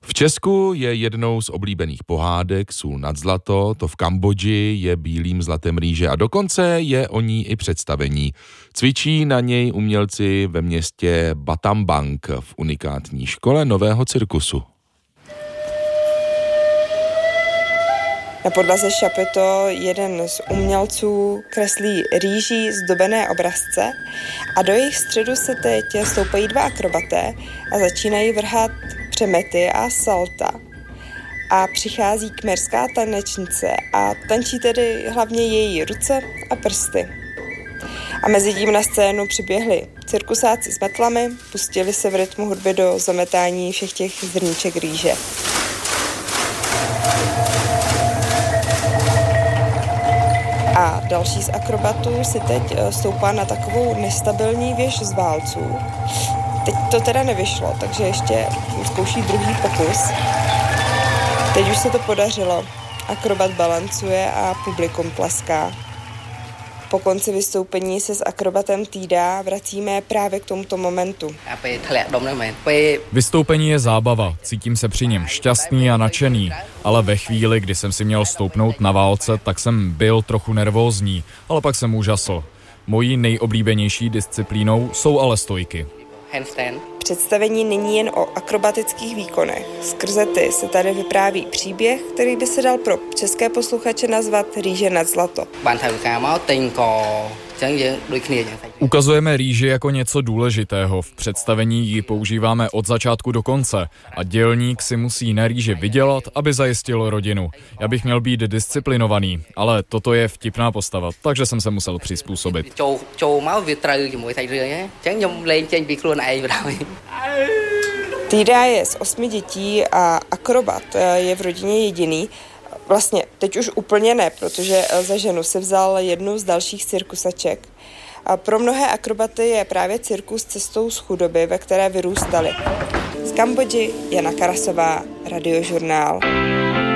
V Česku je jednou z oblíbených pohádek Sůl nad zlato, to v Kambodži je bílým zlatem rýže a dokonce je o ní i představení. Cvičí na něj umělci ve městě Battambang v unikátní škole nového cirkusu. Na podlaze šapito jeden z umělců kreslí rýží zdobené obrazce a do jejich středu se teď stoupají dva akrobaté a začínají vrhat přemety a salta. A přichází kmerská tanečnice a tančí tedy hlavně její ruce a prsty. A mezi tím na scénu přiběhli cirkusáci s metlami, pustili se v rytmu hudby do zametání všech těch zrníček rýže. A další z akrobatů si teď stoupá na takovou nestabilní věž z válců. Teď to teda nevyšlo, takže ještě zkouší druhý pokus. Teď už se to podařilo. Akrobat balancuje a publikum tleská. Po konci vystoupení se s akrobatem týdá vracíme právě k tomuto momentu. Vystoupení je zábava, cítím se při něm šťastný a nadšený, ale ve chvíli, kdy jsem si měl stoupnout na válce, tak jsem byl trochu nervózní, ale pak jsem úžasl. Mojí nejoblíbenější disciplínou jsou ale stojky. Představení není jen o akrobatických výkonech. Skrze ty se tady vypráví příběh, který by se dal pro české posluchače nazvat Rýže nad zlato. Ukazujeme rýži jako něco důležitého. V představení ji používáme od začátku do konce a dělník si musí na rýži vydělat, aby zajistil rodinu. Já bych měl být disciplinovaný, ale toto je vtipná postava, takže jsem se musel přizpůsobit. Týda je z 8 dětí a akrobat je v rodině jediný. Vlastně teď už úplně ne, protože za ženu si vzal jednu z dalších cirkusaček. A pro mnohé akrobaty je právě cirkus cestou z chudoby, ve které vyrůstali. Z Kambodži Jana Karasová, Radiožurnál.